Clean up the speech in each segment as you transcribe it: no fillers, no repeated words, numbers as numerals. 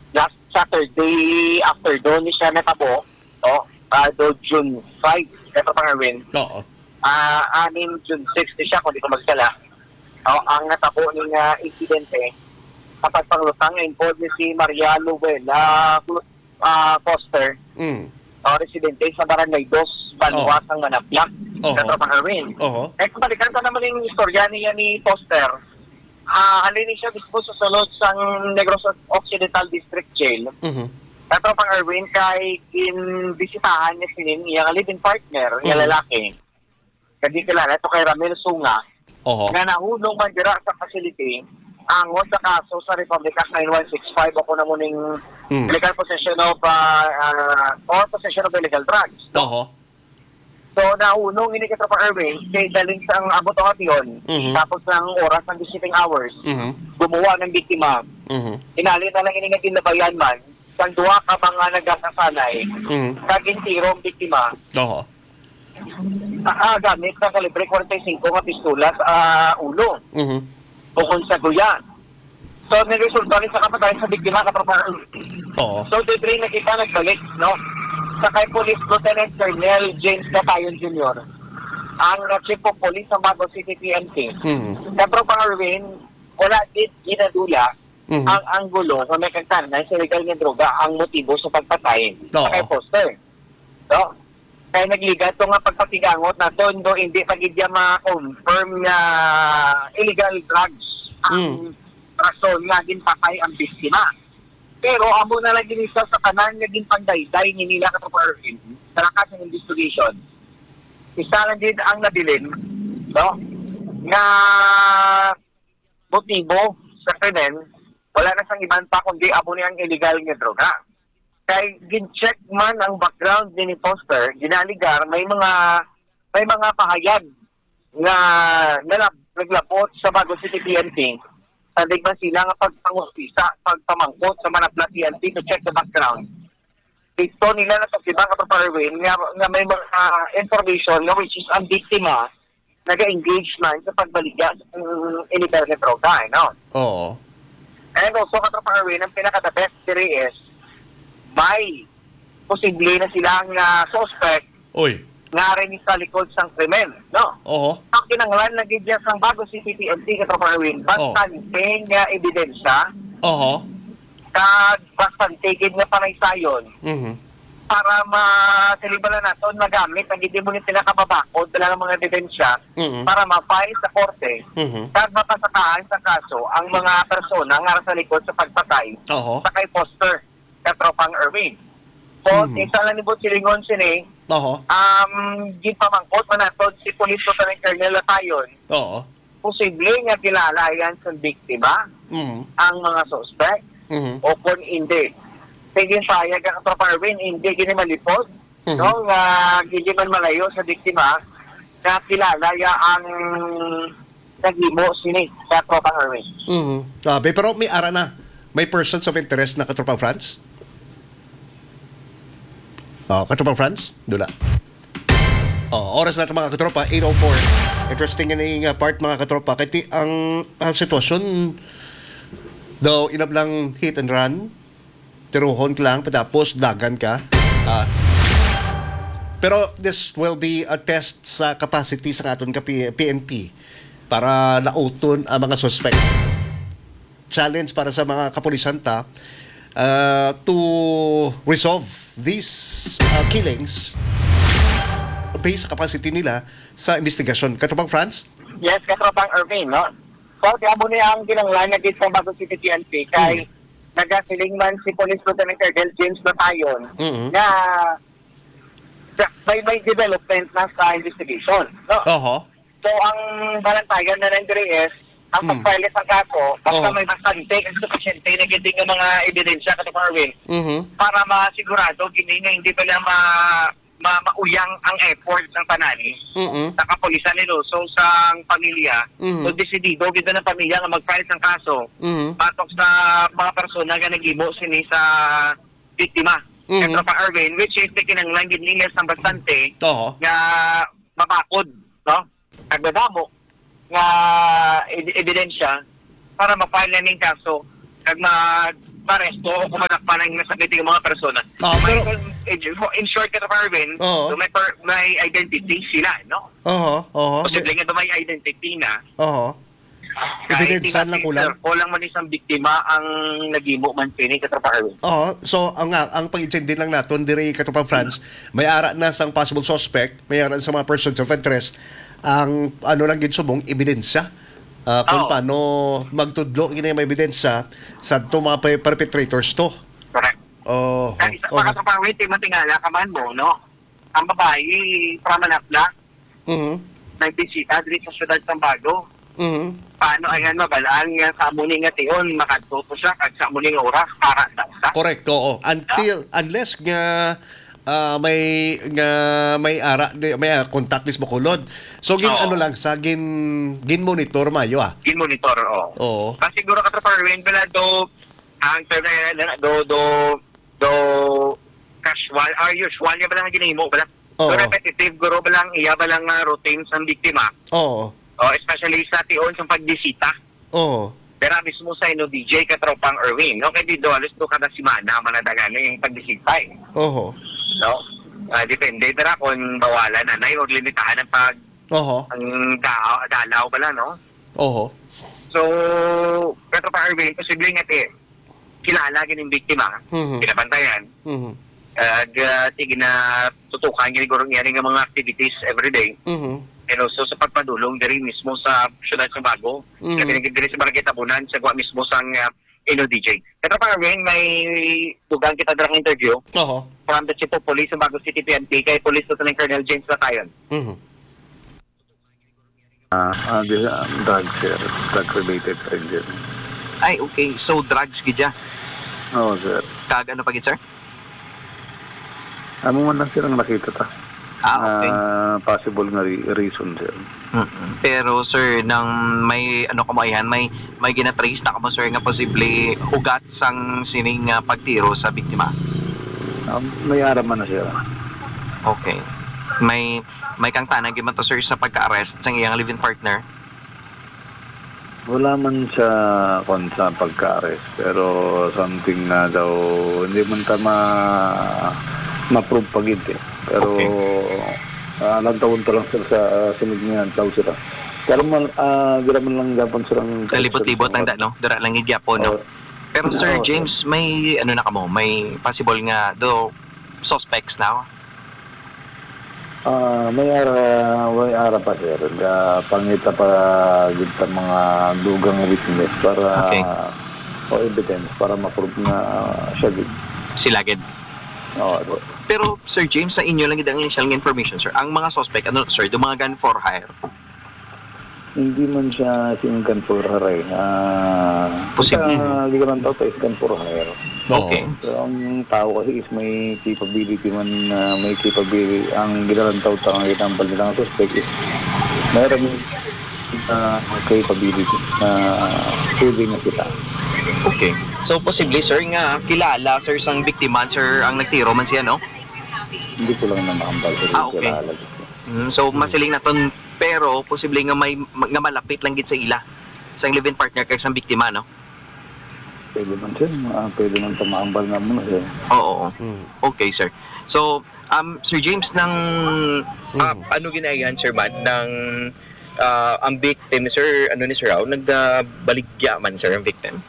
last Saturday afternoon ni siya natabo, do June 5, ito pang Erwin. Oo. Anin June 6 ni siya, kung di ko magsala. Ang natabo ng insidente, kapag panglutang, involved ni si Maria Luwela Foster, residente sa Barangay 2, Banwas ng Manaplak, ito pang Erwin. Kapalikan ka naman yung istorya niya ni Foster. Alin siya mismo sa sulod sa Negros Occidental District Jail. Ito pang Erwin, kay inbisitahan niya sinin iyang living partner, yung lalaki. Kadi kilala, ito kay Ramil Sunga, na nahulong man dira sa facility, angon sa kaso sa Republic Act 9165 ako na muning illegal possession of or possession of illegal drugs. So, naunong ini kita pa Erwin, kay daling sa ang abot o abiyon, tapos ng oras ng visiting hours, gumawa ng biktima. Inalin na lang ini nga ginabayan man, sang duwa ka mga nagkasasanay, kagintiro ang biktima. Gamit sa kalibre 45 nga pistola sa ulo. Bukod sa guya. So, nagresulta rin sa kapatayan sa biktima katropa Erwin. So, debris nakita nagbalik, no? Sa kay Police Lieutenant Colonel James Batayon Jr., ang Chief of Police ng Bago City PNP. Pero pang Erwin, wala din ginadula ang anggulo na may kagtanan sa illegal na droga ang motibo sa pagpatay sa kay Foster. So, kaya nagligat ito nga pagpatigangot na tondo hindi pagidya ma-confirm na illegal drugs ang rason nga ginpatay ang biktima. Pero amo na lang ginisa sa kanan naging pandayday ni nila katropa Erwin sa lakas ng investigation. Isa lang din ang nabilin, nga motibo sa krimen, wala na sang iban pa kundi amo niya ang illegal nga droga. Kay gin-check man ang background ni Foster, ginaligar may mga pahayag nga naglapot sa Bago City PNP. Sandig man sila nga pagpamangkot sa Manaplak PNP to check the background. Ito nila na pagkibang katropa Erwin nga may mga information na which is ang biktima nag-engage man sa pagbaligya sa illegal na droga, And also katropa Erwin, ang pinaka-the best theory is may posible na silang suspect nga rin sa likod sang krimen, Ang kinanglan na gidya sang Bago City PNP katropa Erwin, bastante nga ebidensya, kag bastante gid nga panaysayon, para masilibala naton magamit ang hindi mo ni pinakababakod dala ng mga ebidensya para ma-file sa korte, kag mapasakaan sa kaso ang mga persona nga sa likod sa pagpatay sa kay Foster katropang Erwin. So, isa lang nibot silingon sini, gipamangkot man naton si Police Lieutenant Colonel Latayon. Posible nga kilala yan sa biktima, ang mga suspect, o kung hindi. Sige sayag ang katropa Erwin, hindi gini malipod, nga hindi man malayo sa biktima, na kilala ya ang naghimo sini sa katropa Erwin. Pero may ara na, may persons of interest na katropa France? Katropa France? Dula. Oras na ito mga katropa, 8:04. Interesting nga part mga katropa. Kaya ang sitwasyon, daw inablang hit and run, tiruhon lang, patapos dagan ka. Pero this will be a test sa capacity sa aton ka PNP para lauton ang mga suspect. Challenge para sa mga kapulisan to resolve these killings based sa capacity nila sa investigasyon. Katropang France? Yes, katropang Erwin, So, amo niya ang kinanglan na dito sa Bago City PNP kay nagasiling man si Police Lieutenant Colonel James Batayon na may development na sa investigation. So, ang balantayan na nandiri is ang pag-file sa kaso, basta may bastante kasi pasyente na gindi ng mga ebidensya katropang Erwin para masigurado hindi pa lang mauyang ang effort ng panani sa kapulisan nilo. So, sa pamilya, so desidido gito ng pamilya nga mag-file ng kaso patok sa mga persona nga nagimo sini sa biktima. Katropa Erwin, which is the kinanglan gid nila sa bastante nga mabakod, agdadamo nga ebidensya para ma-file na ning kaso kag paresto o kumadakpan ng nasabiting mga persona. In short, Ka Arvin, Oo. so may identity sila, no? Oho. Posible nga may identity na. Oho. Ebidensya lang kulang. Kulang man isang biktima ang nagimo man pini Ka Arvin. Oo. So, ang pag-intindi lang natin, diri katupang France, may ara na sang possible suspect, may ara sa mga persons of interest, ang ano lang ginsubong, ebidensya. Kung paano magtudlo, yun may ebidensya sa itong mga perpetrators to. Correct. Oh. Kaya isa pa Ka Arvin, matingala ka man mo, no? Ang babae, pramanapla, nagbisita dito sa syudad ng Bago. Paano ayan mabalaan nga sa amuning nga tion makatuto siya kag sa amuning oras para sa Correct, oo. Unless nga may ara may contact list mo kulod. So ano lang sa gin monitor mayo Gin monitor Oo. Kasi siguro Ka Arvin bala ang casual or usual ya bala ginahimo bala. So repetitive guro bala iya bala routine sa biktima. Oo. Especially sa tion sa pagbisita. Oo. Pero mismo sa DJ katropang Erwin, no? Kaya dito, alas do kada simana, manadagan yung pagbisita eh. Oo. No? Depende, pero kung bawalan na, o limitahan ang ang dalaw pala, no? Oo. So, katropang Erwin, posibleng at kilala yung biktima, pinapantayan, sige na tutukan ginigurong yan ng mga activities everyday. And also sa pagpadulong diri mismo sa syudad sa Bago, diri sa Barangay Tabunan, sa guwa mismo sang DJ. Pero para rin may dugang kita darang interview from the Chief of Police sa Bago City PNP kay Police Lieutenant Colonel James Latayon. Drugs, sir. Drug-related rin dyan. Ay, okay. So, drugs, gidya? Oo, sir. Kag ano pa, sir? Amo man lang silang nakita ta. Okay. Possible nga reason, sir. Pero, sir, nang may, ano kamaihan, may ginatrace na kamo, sir, nga posible ugat sang sining pagtiro sa biktima? May araman na siya. Okay. May kang tanang giman to, sir, sa pagka-arrest sang iyang live-in partner? Wala man siya sa pagka-arrest, pero something na daw, hindi man ma-prove pagid eh. Pero, taon to lang sila sa sunod niyan, tao sila. Pero dira man lang gapon silang... Kalibot-libot ang no? Dira lang igyapo, no? Pero, Sir James, may, ano na kamo, may possible nga, suspects now? May ara pa, sir. Pangita pa gita mga dugang witness para o evidence para ma-prove na siya gid. Sila gid. Oo. Pero Sir James, sa inyo lang ang initial information, sir. Ang mga suspect, ano sir, yung mga gun for hire? Hindi man siya sinungkan for hire. Posible. Hindi ko lang tao pa is gun for hire. Okay. So, ang tao kasi is may capability man, may capability. Ang ginalang tao ang ginambal nilang suspect is mayroon capability na pwede na kita. Okay. So, posible, sir, nga kilala, sir, sang biktima, sir, ang nagtiro man siya, no? Hindi ko lang na makambal. Okay. So, masiling na ton, pero posible nga nga malapit lang gid sa ila sa live-in partner kay sang biktima, no? Pwede man siya. Pwede man tumambal na muna siya. Oo. Okay, sir. So, Sir James, nang ano ginayan, sir, man, ng ang victim, sir, ano ni Sir Rao, nagbaligya man, sir, ang victim?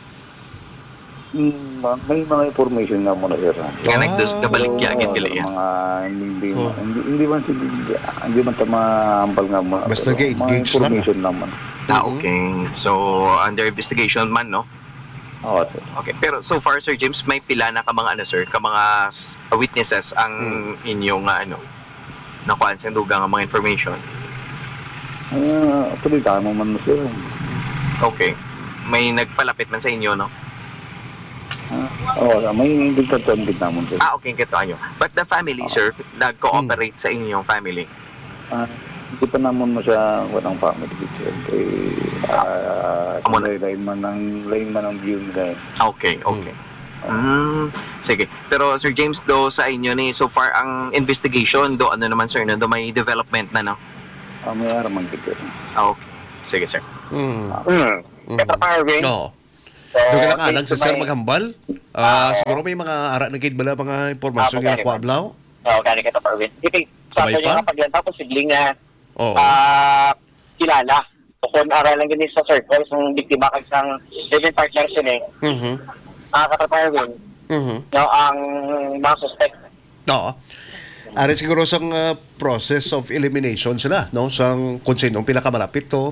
May mga information nga muna, sir. Nga nagbaligya, gila yan. Mga hindi man hindi man tumambal nga muna. Basta nag-engage lang. Information naman. Okay. So, under investigation man, no? Oo, sir. Okay. Pero so far, Sir James, may pila na ka mga, ano, sir, ka mga witnesses ang inyong, nakuhaan sa dugang ang mga information? Salita mo man, sir. Okay. May nagpalapit man sa inyo, no? Oo, may diktaton din naman, sir. Okay, kito nyo. But the family, sir, nag-cooperate sa inyong family? Hindi pa naman mo siya walang family, sir. Lain man ang view nila. Okay. Sige. Pero Sir James, do sa inyo ni so far ang investigation do ano naman, sir, do may development na, no? May araman kita. Okay. Sige, sir. Ito pa rin. Oo. So, Doon ka lang alang sa based sir to my- maghambal. Siguro may mga ara na kid bala mga impormasyon Ah, nga nakuha blaw. Oo, gani ka to, Parwin. Ito, sa Sabay ato niya pa? nga pagyan, tapos sigling na Oo. kilala. O kung aralan ganit sa circle, yung biktima kag isang living partner sin Mhm. ka Parwin, Mhm. no, ang mga suspect. Oo. Ari siguro sang process of elimination sila, no? Sang kung sinong pinakamalapit to,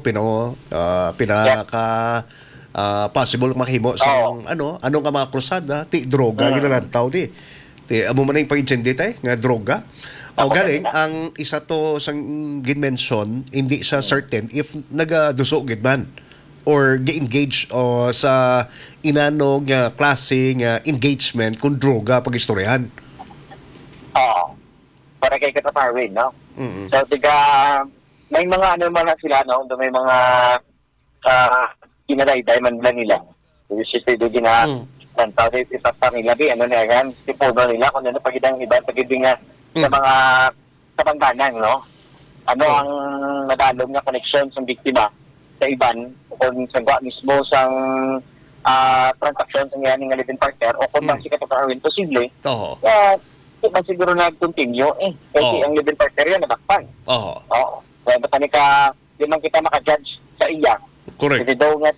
pinaka possible mahimo sang ano nga mga krusada, ti droga ginalantaw di. Ti amo man yung pag-incendi tay nga droga. O galing ang isa to sang ginmention hindi sa certain if nagaduso gid man or gi-engage o sa inano nga klase nga engagement kung droga pag-istoryahan. Oo. Para kay ka Parwin, no? Mm. So, may mga ano man na sila, no? May mga kinarayday man lang nila. Which is pwede na tantaw din sa nila, ano na yan, tipuno nila, kung ano pagidang iba, pagidang sa mga kabangganan, no? Ano ang nadalog na connection sa biktima sa iban, kung sa mismo sang transaction sa nga ng living partner, o kung si Katokarwin, posible, Oo. ba siguro nag-continue kasi ang living partner yan nabakpan. Oo. Oo. Kaya baka di man kita maka-judge sa iya. Correct. Kasi daw nga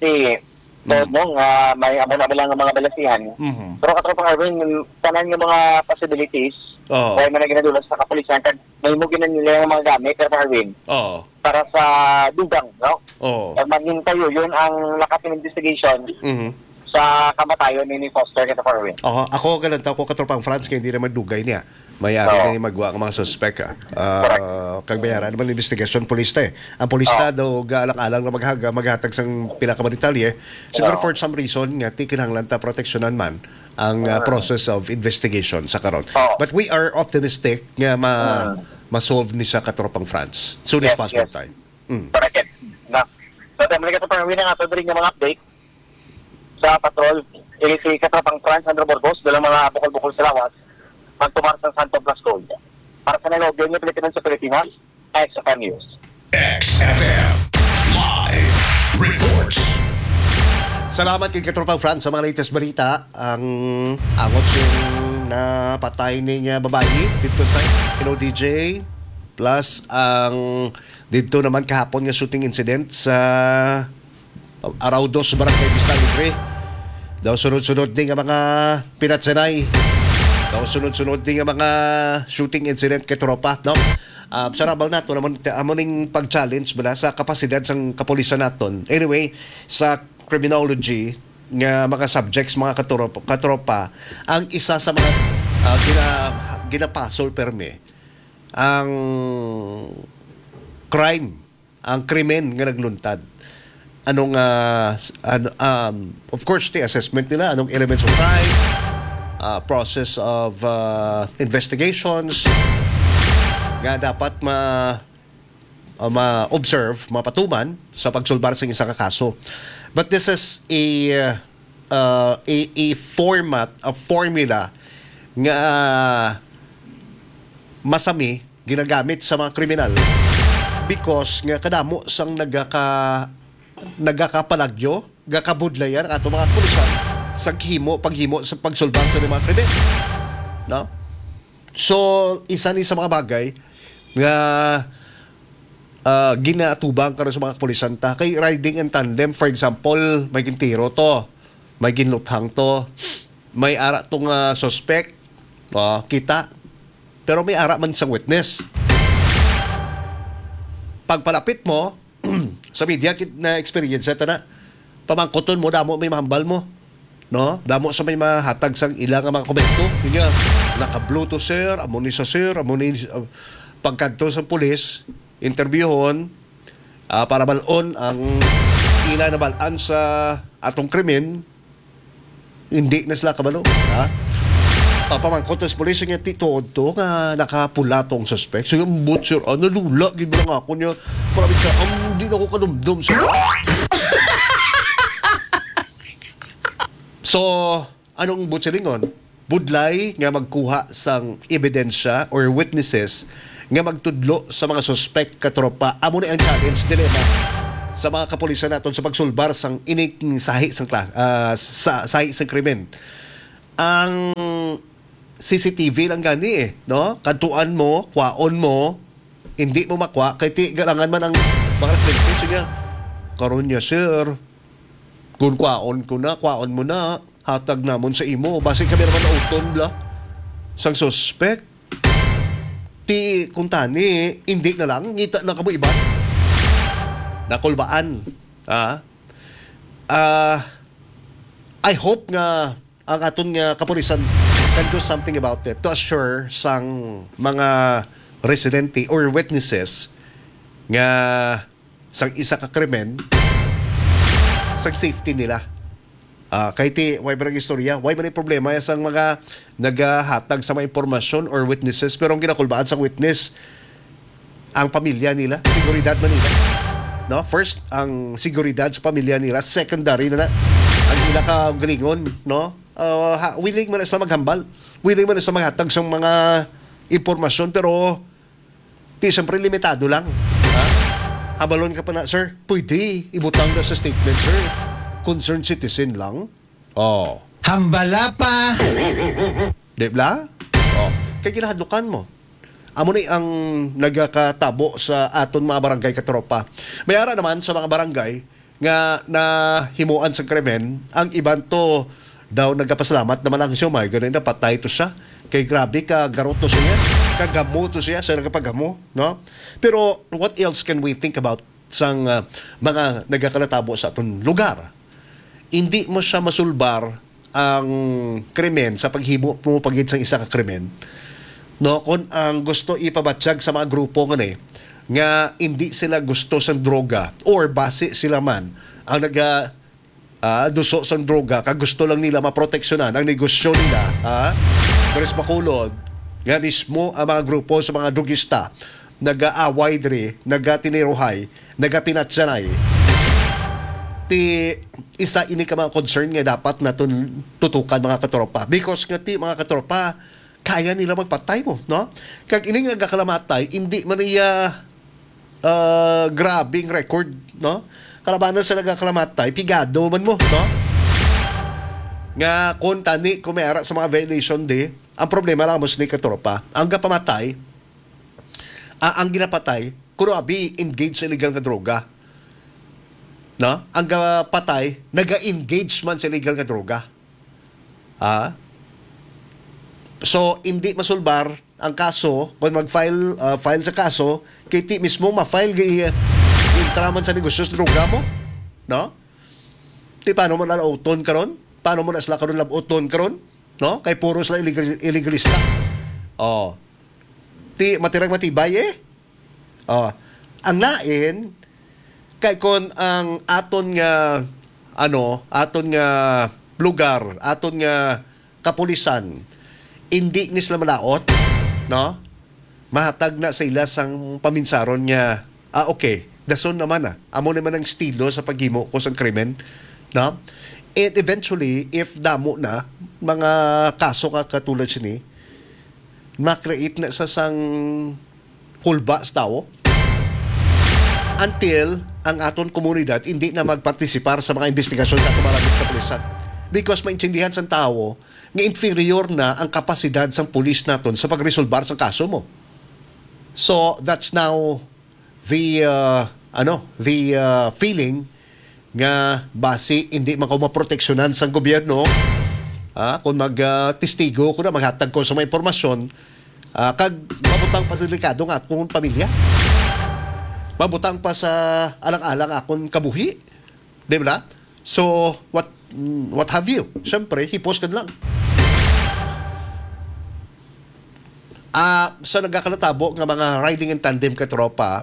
may amo na lang ng mga balasihan. Mhm. Pero katropang Arvin, tanan yung mga possibilities, Oo. kaya man na ginadulas sa kapulisan, may mo nila yung mga gamit, pero Arvin, Oo. para sa dugang, no? Oo. Maghintayo, yun ang nakating investigation Mhm. sa kamatayon ni Foster kay Arvin. Ako galanta ko katropang France kay hindi naman dugay niya. Mayari na magwa ang mga suspect kag bayaran naman investigation police ta eh. Ang polista daw gaalang-alang na maghatag sang pila ka detalye. Siguro for some reason nga ti kinahanglan ta proteksyonan man ang process of investigation sa karon. But we are optimistic nga ma-solve ni sa katropang France soon as possible time. Correct. Na. So, dahil ka pa rin nga ito rin yung mga update sa patrol. Ili si Katropang France, Andrew Burgos, dalang mga bukol-bukol sa lawas, magtumar sa Santo Blas Gold. Para sa nalogyan niyo Pilipinas sa Pilipinas, XFM News. XFM Live Reports. Salamat kay Katropang France sa mga latest balita. Ang angot yung napatay niya babae dito sa DJ. Plus, ang dito naman kahapon nga shooting incident sa Araudos, Barangay Vista Libre. Daw sunod-sunod din ang mga pinatsanay. Daw sunod-sunod din ang mga shooting incident kay tropa, no? Sa rabal nato naman amoning pag-challenge bala sa kapasidad sang kapulisan naton. Anyway, sa criminology nga mga subjects, mga katropa, ang isa sa mga ginapasol perme ang crime, ang krimen nga nagluntad. Anong of course the assessment nila, anong elements of crime, process of investigations nga dapat ma-observe, mapatuman sa pagsulbar sa isang kaso. But this is a format, a formula nga masami ginagamit sa mga kriminal because nga kadamo sang nagakapalagyo, gakabudlayan ato mga pulisan sa paghimo sa pagsulban sa mga krimen. No? So, isa ni sa mga bagay nga ginatubang karon sa mga kapulisan ta kay riding in tandem. For example, may gintiro to, may ginluthang to, may ara tong suspect, kita, pero may ara man sang witness. Pagpalapit mo sa media na experience ito na pamangkoton mo, damo may mahambal mo, no? Damo sa may mahatag sang ilang mga komento niya, naka-bluetooth sir, amo ni sa sir, amo ni pagkanto sa pulis, interviewon para balon ang ina na balaan sa atong krimen, hindi na sila kabalo, ha? Pamangkot sa pulis niya tituod to nga nakapula tong suspect. So yung butcher, nalula gid ba nga ako niya. Marami siya, hindi na ako kadumdum sa So, anong butcheringon? Budlay nga magkuha sang ebidensya or witnesses nga magtudlo sa mga suspect katropa. Amo ni ang challenge dilemma sa mga kapulisan naton sa pagsulbar sang ining sahi sang sahi sang krimen. Ang CCTV lang gani no? Kantuan mo, kwaon mo, hindi mo makwa kay ti garangan man ang mga residente niya. Karon niya, sir. Kung kwaon mo na, hatag namon sa imo. Basi kami naman nauton bla. Sang suspect. Ti kung tani, hindi na lang, ngita na kamo iba. Nakulbaan. I hope nga ang aton nga kapulisan can do something about it to assure sang mga residente or witnesses nga sang isa ka krimen sa safety nila. Kay ti, way ba istorya? Way ba problema sa mga naghahatag sa mga impormasyon or witnesses pero ang ginakulbaan sa witness ang pamilya nila, seguridad man nila. No? First, ang seguridad sa pamilya nila. Secondary na ang ila ka galingon. No? Willing man na sila maghambal. Willing man na sila maghatag sa mga impormasyon pero ti, siyempre limitado lang. Abalon ka pa na, sir, pwede ibutang na sa statement, sir. Concerned citizen lang. Hambala pa! Di ba? Kaya ginahadukan mo. Amo ni ang nagkatabo sa aton mga barangay katropa. May ara naman sa mga barangay nga nahimuan sa krimen, ang iban to daw nagpasalamat naman ang siya, may ganun na patay to siya. Kay grabe ka garoto siya, kagamo to siya sa nagpagamo, no? Pero what else can we think about sang mga nagkakalatabo sa aton lugar? Hindi mo siya masulbar ang krimen sa paghimo mo pagid sang isa ka krimen. No, kung ang gusto ipabatsyag sa mga grupo nga hindi sila gusto sa droga or base sila man ang duso sa droga, kag gusto lang nila maproteksyonan ang negosyo nila, Chris Bacolod, nga mismo ang mga grupo sa mga drugista nag-aaway diri, nag-tiniruhay, nag-pinatsanay. Ti isa ini ka mga concern nga dapat natin tutukan mga katropa. Because nga ti mga katropa, kaya nila magpatay mo, no? Kag ini nga kakalamatay, hindi man niya grabing record, no? Kalabanan sa nagkakalamatay, pigado man mo, no? Nga kung tani, kung may ara sa mga violation ang problema lang mo sa katropa, ang kapamatay, ang ginapatay, kung abi engage sa illegal na droga. No? Ang patay, nag-engage man sa illegal na droga. So, hindi masulbar ang kaso, kung file sa kaso, kay ti mismo ma-file intraman sa negosyo sa droga mo. No? Ti paano mo lalauton karon? Paano mo na sila karon labuton karon? No? Kay puro sila illegalista. Ti matirang matibay ang lain kay kon ang aton nga lugar, aton nga kapulisan hindi ni sila malaot, no? Mahatag na sa ila sang paminsaron niya. Okay, dason naman amo naman ang estilo sa paghimo ko sang krimen, no? And eventually, if damo na mga kaso katulad sini, ma-create na sa sang hulba sa tao until ang aton komunidad hindi na magpartisipar sa mga investigasyon sa tumalabit sa pulisan. Because maintindihan sa tao nga inferior na ang kapasidad sang pulis naton sa pagresolbar sang kaso mo. So, that's now the feeling nga base hindi man ko maproteksyonan sang gobyerno kung mag-testigo ko na maghatag ko sa mga impormasyon kag mabutang pa sa delikado nga akong pamilya, mabutang pa sa alang-alang akong kabuhi, di ba? So what have you, syempre hipos ka lang. Sa nagkakalatabo nga mga riding in tandem katropa,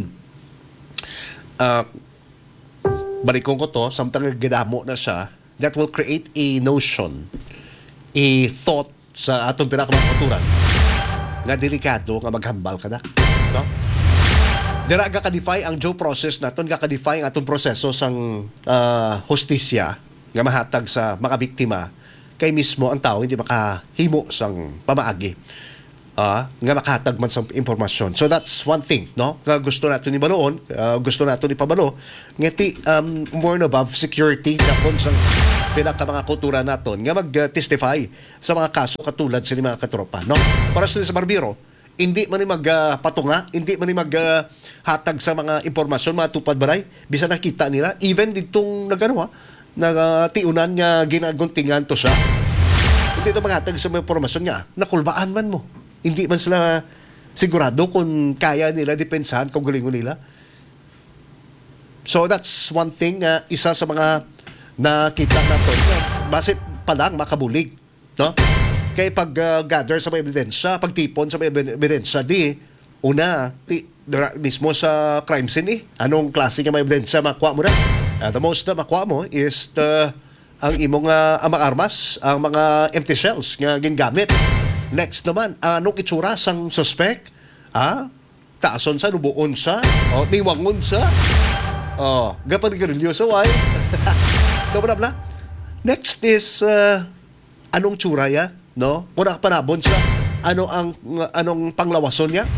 balikon ko to, samtang gidamo na siya, that will create a notion, a thought sa atong pinakamaturan nga delikado nga maghambal ka na, no? Dira ka-defy ang due process naton, ka-defy ang atong proseso sang hustisya nga mahatag sa mga biktima kay mismo ang tao hindi makahimo sang pamaagi. nga makahatag man sa impormasyon. So that's one thing, no? Nga gusto natin ibaloon, gusto natin ipabalo, ngiti more and above security tapon sa pinaka mga kultura naton nga mag-testify sa mga kaso katulad sa mga katropa, no? Para sa Barbero, hindi man ni magpatunga, hindi man ni maghatag sa mga impormasyon, mga tupad balay, bisa nakita nila, even ditong nagtiunan nga ginaguntingan to siya. Hindi ito maghatag sa mga impormasyon niya, nakulbaan man mo. Hindi man sila sigurado kung kaya nila depensahan kung galingon nila. So that's one thing, isa sa mga nakita natin, base pa lang makabulig, no? Kaya pag gather sa mga ebidensya, pagtipon sa mga ebidensya, mismo sa crime scene anong klase ng mga ebidensya makuha mo na? The most na makuha mo is ang imong mga armas, ang mga empty shells nga gingamit. Next naman, anong itsura sang suspect? Taason sa, nubuon sa, niwangon sa, gapan-garilyo sa way. Bla. Next is, anong tsura ya? No? Muna panabon sa, anong panglawason niya?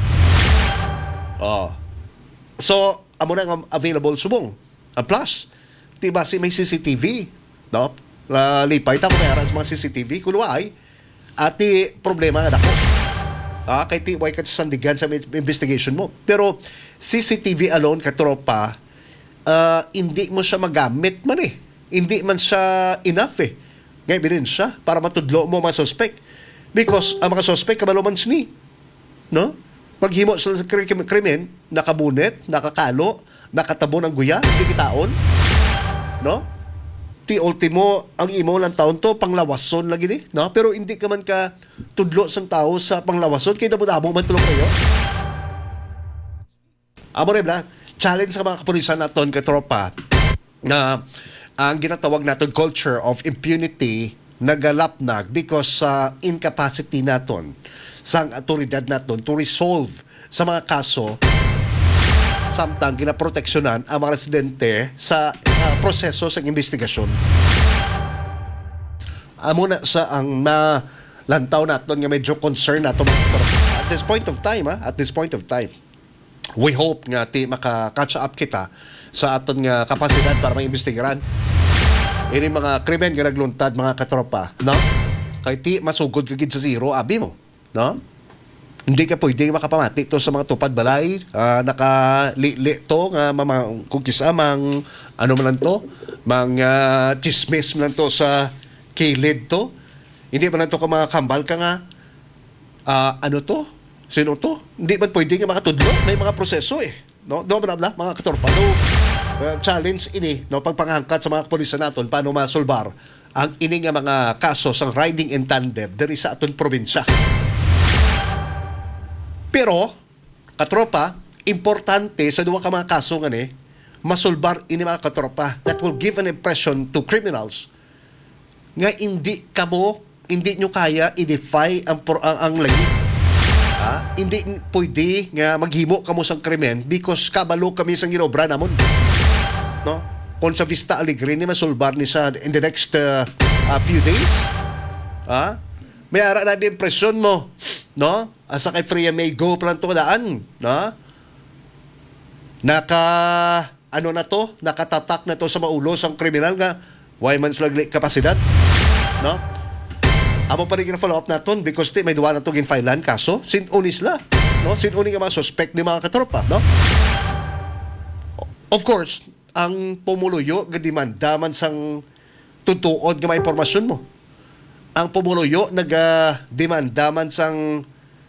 So, amo na ang available subong. Plus, diba may CCTV, no? Lipay ta kung may aras mga CCTV, kunwa ay, ati problema nga dako. Kay tiway ka sa sandigan sa investigation mo. Pero CCTV alone, katropa, hindi mo siya magamit man Hindi man siya enough Ngayon ebidensya para matudlo mo mga suspect. Because ang mga suspect kabalo man sini. No? Paghimo sa krimen, nakabunet, nakakalo, nakatabo ng guya, hindi kitaon. No? Ti ultimo ang imo lang taon to panglawason lagi no? Pero hindi ka man ka tudlo sang tao sa panglawason kay dabo-dabo man tulong kayo. Amo rin challenge sa mga kapulisan naton katropa na ang ginatawag naton culture of impunity nagalapnag because sa incapacity naton sang autoridad naton to resolve sa mga kaso samtang ginaproteksyonan ang mga residente sa proseso sa investigasyon. Amo na sa ang lantaw naton nga medyo concern nato at this point of time, we hope nga maka-catch up kita sa aton nga kapasidad para maimbestigaran ini mga krimen nga nagluntad mga katropa, no? Kay masugod ka gid sa zero abi mo, no? Hindi ka pwede makapamati to sa mga tupad balay, nakali to nga kung kisamang ano man lang to, mga chismis man lang to sa kilid to. Hindi man lang to ka mga kambal ka nga, ano to? Sino to? Hindi man pwede nga makatudlo. May mga proseso no? Bla, mga katorpa. No, challenge ini, no? Pagpangangkat sa mga kapulisan naton, paano masolbar ang ini nga mga kaso sang riding in tandem diri sa aton probinsya. Pero, katropa, importante sa duwa ka mga kaso nga masolbar ini mga katropa that will give an impression to criminals nga hindi nyo kaya i-defy ang lagi. Hindi pwede nga maghimo kamo sang krimen because kabalo kami sang ginobra namon. No? Kung sa Vista Alegre ni masolbar ni sa in the next few days. May ara na impression mo, no? Asa kay Freya may go plan to daan, no? Nakatatak na to sa maulo sang kriminal nga why man sila kapasidad, no? Amo pa rin follow up naton because may duwa na to ginfilean kaso sinunis la, no? Sinuni nga mga suspect ni mga katropa, no? Of course, ang pumuluyo gadimanda man sang tutuod nga mga impormasyon mo. Ang pumuluyo nag-demanda man sang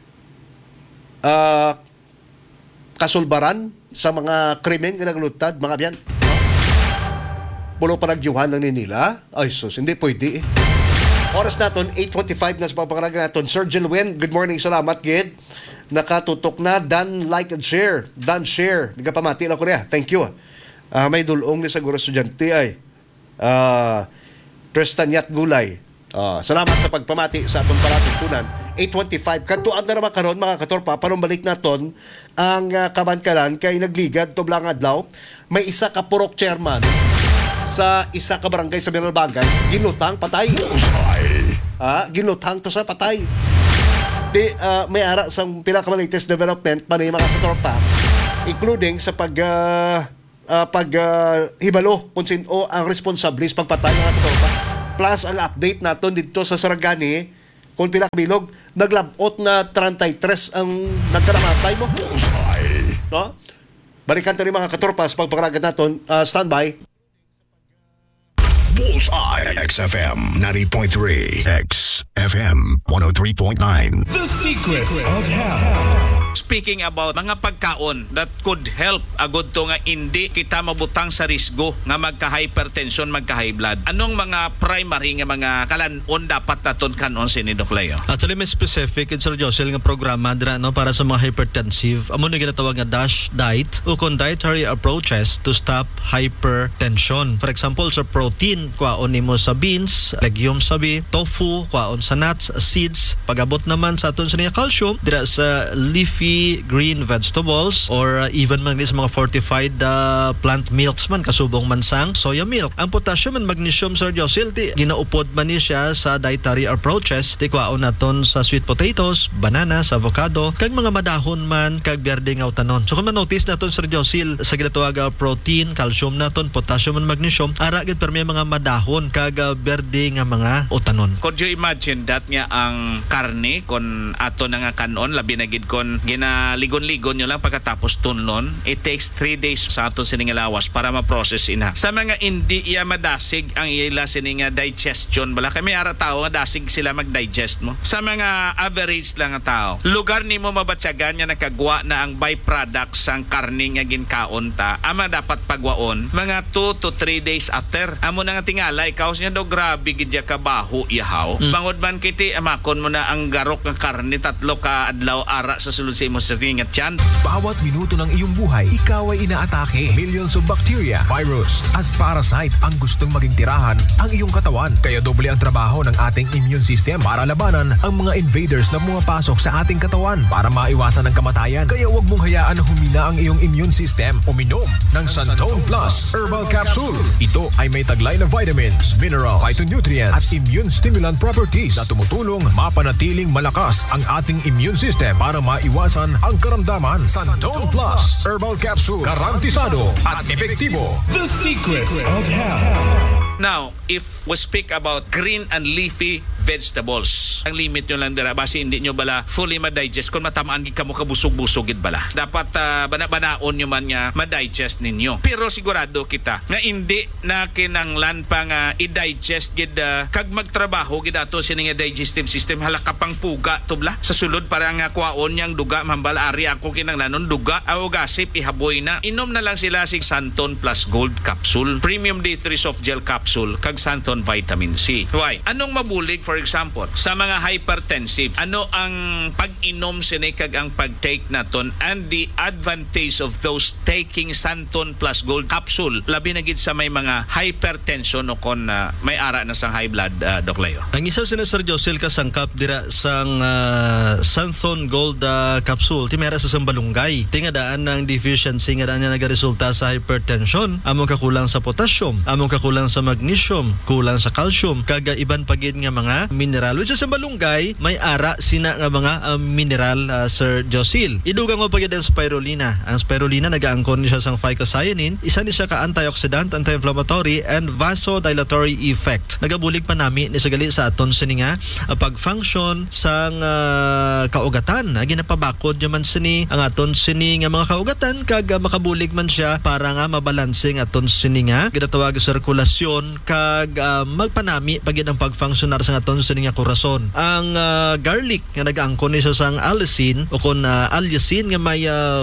kasulbaran sa mga krimen nga naglutad, mga biyan. Bulo pa nagyuhan lang nila. Ay sus, hindi pwede Oras naton, 8:25 na sa pagpapakalaga naton. Sir Jilwen, good morning, salamat gid. Nakatutok na, done, like and share. Done, share. Nagapamati lang ko niya. Thank you. May dulong ni siguro estudyante ay. Tristanyat Gulay. Salamat sa pagpamati sa atong paratipunan. 8:25 kantuan na naman karon mga katorpa panumbalik naton ang kabankalan kay nagligad to blang adlaw may isa ka purok chairman sa isa ka barangay sa Binalbagan ginutang patay. Ginutang to sa patay. may ara sa pila ka latest development pa ni mga katropa, including sa hibalo kung sino ang responsable sa pagpatay ng mga katropa. Plus ang update naton dito sa Sarangani kung pila ka bilog, naglabot na 33 ang nagkaramatay mo. No? Balikan to ni mga katropa sa pagpakaragan naton. Standby. Bullseye XFM 90.3 XFM 103.9. The Secrets of Health. Speaking about mga pagkaon that could help agud to nga hindi kita mabutang sa risgo nga magka-hypertension, magka-high blood. Anong mga primary nga mga kalanon dapat naton kanon sini Doc Leo? Actually, may specific Sir Josel nga programa dira no para sa mga hypertensive. Amo na ginatawag nga DASH diet o kung dietary approaches to stop hypertension. For example, sa protein, kwaon nimo sa beans, legumes sabi, tofu, kwaon sa nuts, seeds. Pag-abot naman sa aton sa niya calcium dira sa leafy green vegetables or even man sa mga fortified plant milks man kasubong mansang soya milk. Ang potassium and magnesium Sir Josel ti ginaupod man ni siya sa dietary approaches ti kwaon naton sa sweet potatoes, bananas, avocado kag mga madahon man kag berde nga utanon. So kung ma-notice naton Sir Josel sa ginatawag protein, calcium naton, potassium and magnesium ara gid permi mga madahon kag berde nga mga utanon. Could you imagine that nga ang karne kon ato na nga kanon labi na gid kon ginaligon-ligon nyo lang pagkatapos tunlon, it takes 3 days sa ato sining lawas para ma-process ina. Sa mga hindi iya madasig ang ila sining digestion bala kami ara tao nga dasig sila mag-digest mo. Sa mga average lang nga tao, lugar nimo mabatsagan nga nakagwa na ang byproduct sang karne nga ginkaon ta, ama dapat pagwaon mga 2 to 3 days after. Amo na nga tingala ikaw siya do grabe gid ya kabaho ihaw. Bangod man kiti amakon mo na ang garok nga karne 3 ka adlaw ara sa sulod sa imo sa tingat yan. Bawat minuto ng iyong buhay, ikaw ay inaatake. Millions of bacteria, virus, at parasite ang gustong maging tirahan ang iyong katawan. Kaya doble ang trabaho ng ating immune system para labanan ang mga invaders na pumapasok sa ating katawan para maiwasan ang kamatayan. Kaya huwag mong hayaan na humina ang iyong immune system. Uminom ng Santone Plus Herbal Capsule. Ito ay may taglay na vitamins, minerals, phytonutrients at immune stimulant properties na tumutulong mapanatiling malakas ang ating immune system para maiwasan ang karamdaman. Santone Plus Herbal Capsule. Garantisado at epektibo. The Secrets of Health. Now, if we speak about green and leafy vegetables, ang limit nyo lang dira basi hindi nyo bala fully ma-digest kung matamaan gid kamo kabusog-busog gid bala. Dapat bana-banaon nyo man nga ma-digest ninyo. Pero sigurado kita nga hindi na kinanglan pa nga i-digest gid kag magtrabaho gid ato sini nga digestive system halaka pang puga tubla sa sulod para nga kuwaon yang duga mambal ari ako kinanglanon duga aw gasip ihaboy na. Inom na lang sila sig Santone Plus Gold Capsule, Premium D3 Soft Gel Capsule kag Santone Vitamin C. Why? Anong mabulig for example sa mga hypertensive? Ano ang pag-inom sini kag ang pag-take naton and the advantage of those taking Santone Plus Gold Capsule labi na gid sa may mga hypertension o kon may ara na sang high blood Doc Leo. Ang isa sina Sir Josel kasangkap dira sang Santone Gold Capsule ti mera sa sambalunggay. Tingadaan ng deficiency nga daan nga nagaresulta sa hypertension, among kakulang sa potassium, among kakulang sa magnesium, kulang sa calcium, kaga iban pagid nga mga mineral. Which sa malunggay, may ara sina nga mga mineral Sir Josel. Idugang mo pagid ang spirulina. Ang spirulina nagaangkon siya sang phycocyanin, isa ni siya ka antioxidant, anti-inflammatory and vasodilatory effect. Nagabulig pa nami ni sagali sa aton sini nga pag-function sang kaugatan. Ginapabakod man sini ang aton sini nga mga kaugatan kag makabulig man siya para nga mabalansing aton sini nga ginatawag sirkulasyon kag magpanami pagid ang pag-functionar sa aton sini nga korason. Ang garlic nga nag-angkon ni siya sang allicin o kon allicin nga may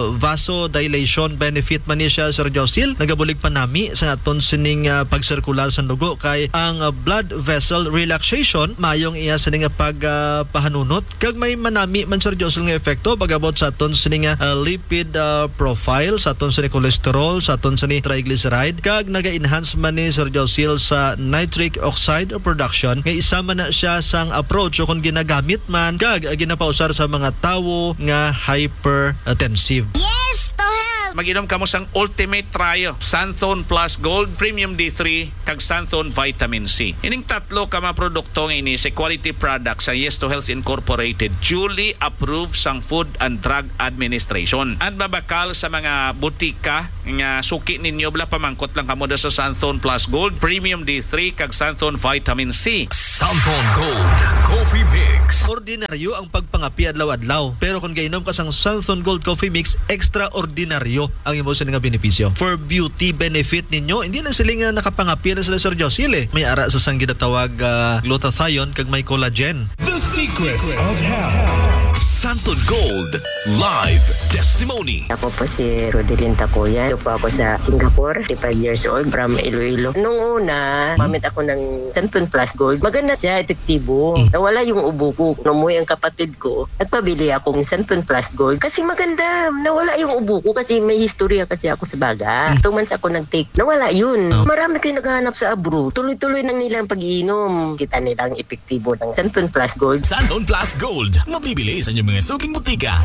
vasodilation benefit man ni siya Sir Josel. Nagabulig pa nami sa aton sining pagsirkular sa dugo kay ang blood vessel relaxation mayong iya sining pagpahanunot kag may manami man Sir Josel nga epekto pagabot sa aton sining lipid profile, sa aton sining cholesterol, sa aton sining triglyceride kag naga-enhance man ni Sir Josel sa nitric oxide production nga isama na siya sang approach o kung ginagamit man kag ginapausar sa mga tawo nga hypertensive. Yes to health! Mag-inom kamo sang Ultimate Trio, Santhon Plus Gold, Premium D3, kag Santhon Vitamin C. Ining tatlo ka mga produkto ini sa quality products sa Yes to Health Incorporated, duly approved sang Food and Drug Administration. At mabakal sa mga butika nga suki ninyo bala pamangkot lang kamo sa Santhon Plus Gold, Premium D3, kag Santhon Vitamin C. Santhon Gold Coffee Mix. Ordinaryo ang pagpangapi adlaw-adlaw. Pero kung gainom ka sang Santhon Gold Coffee Mix, extraordinaryo ang imo sa nga benepisyo. For beauty benefit ninyo, hindi lang sila nga nakapangapi na sila Sir Josil. May ara sa sang ginatawag glutathione kag may collagen. The Secrets of Health. Santhon Gold Live Testimony. Ako po si Rodelyn Takuya. Ito po ako sa Singapore, 35 years old, from Iloilo. Nung una, mamit ako ng Santhon Plus Gold. Maganda siya, epektibo. Nawala yung ubo ko. Numuwi ang kapatid ko. Nagpabili akong Santhon Plus Gold. Kasi maganda. Nawala yung ubo ko kasi may historya kasi ako sa baga. 2 months ako nag-take. Nawala yun. Marami kayo naghahanap sa abro. Tuloy-tuloy nang nilang pag-iinom. Kita nilang epektibo ng Santhon Plus Gold. Santhon Plus Gold. Mabibili sa inyong mga suking butika.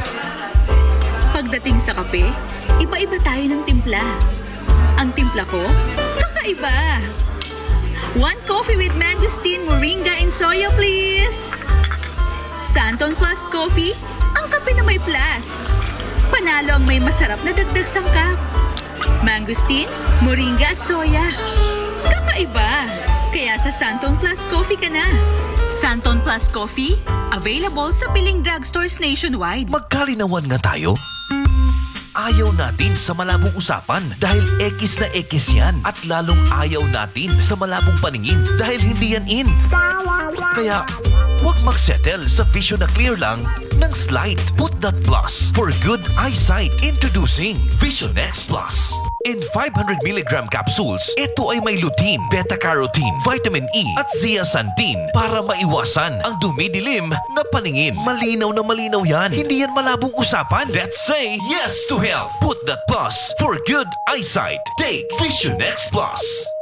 Pagdating sa kape, iba-iba tayo ng timpla. Ang timpla ko, kakaiba. 1 coffee with mangosteen, moringa, and soya, please. Santhon Plus Coffee, ang kape na may plus. Panalo ang may masarap na dagdag sangkap. Mangosteen, moringa at soya. Kakaiba. Kaya sa Santhon Plus Coffee ka na. Santhon Plus Coffee, available sa piling drugstores nationwide. Magkalinawan nga tayo. Ayaw natin sa malabong usapan dahil X na X yan. At lalong ayaw natin sa malabong paningin dahil hindi yan in. Kaya, huwag magsettle sa vision na clear lang ng slight. Put that plus for good eyesight. Introducing Vision X Plus. In 500mg capsules, ito ay may lutein, beta-carotene, vitamin E at zeaxanthin para maiwasan ang dumidilim na paningin. Malinaw na malinaw yan. Hindi yan malabong usapan. Let's say yes to health. Put that plus for good eyesight. Take Vision X Plus.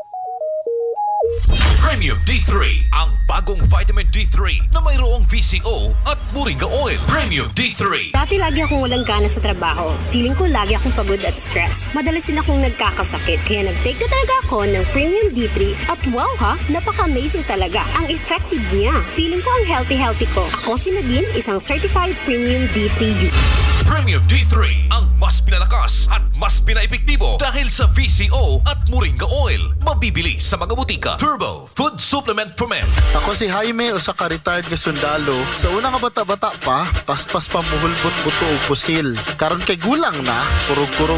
Premium D3, ang bagong vitamin D3 na mayroong VCO at moringa oil. Premium D3. Dati lagi akong walang gana sa trabaho. Feeling ko lagi akong pagod at stress. Madalas din akong nagkakasakit. Kaya nag-take na talaga ako ng Premium D3 at wow ha, napaka-amazing talaga. Ang effective niya. Feeling ko ang healthy ko. Ako si Nadine, isang certified Premium D3 user. Premium D3, ang mas pinalakas at mas pinaepektibo dahil sa VCO at moringa oil. Mabibili sa mga butika. Turbo Food Supplement for Men. Ako si Jaime, usa ka retired nga sundalo. Sa una nga bata-bata pa, paspas pa muhulbot buto og pusil. Karon kay gulang na, kurog-kurog